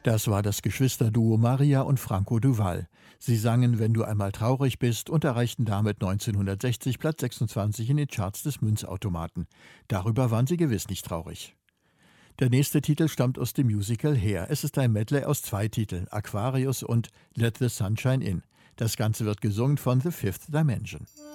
Das war das Geschwisterduo Maria und Franco Duval. Sie sangen »Wenn du einmal traurig bist« und erreichten damit 1960 Platz 26 in den Charts des Münzautomaten. Darüber waren sie gewiss nicht traurig. Der nächste Titel stammt aus dem Musical Hair. Es ist ein Medley aus 2 Titeln, Aquarius und Let the Sunshine In. Das Ganze wird gesungen von The Fifth Dimension.